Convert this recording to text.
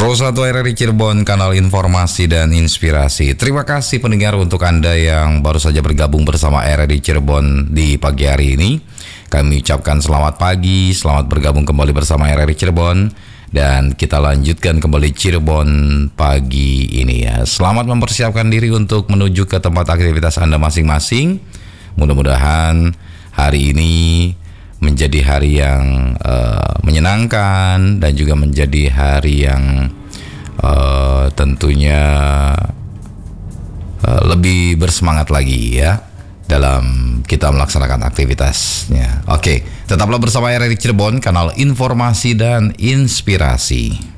Pro 1 RRI Cirebon, kanal informasi dan inspirasi. Terima kasih pendengar untuk Anda yang baru saja bergabung bersama RRI Cirebon di pagi hari ini. Kami ucapkan selamat pagi, selamat bergabung kembali bersama RRI Cirebon. Dan kita lanjutkan kembali Cirebon pagi ini ya. Selamat mempersiapkan diri untuk menuju ke tempat aktivitas Anda masing-masing. Mudah-mudahan hari ini menjadi hari yang menyenangkan dan juga menjadi hari yang tentunya lebih bersemangat lagi ya dalam kita melaksanakan aktivitasnya. Oke, tetaplah bersama RRI Cirebon, kanal informasi dan inspirasi.